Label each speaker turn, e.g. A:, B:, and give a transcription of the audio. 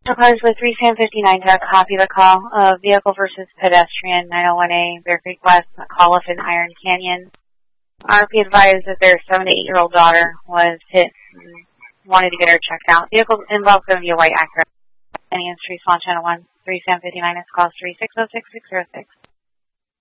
A: Cars with 3759 to copy the call. Vehicle versus pedestrian, 901A, Bear Creek West, McAuliffe in Iron Canyon. RP advised that their 7 to 8-year-old daughter was hit and wanted to get her checked out. Vehicle involved going to be a white Acura. Any response channel 1, 3759 is call 3606606.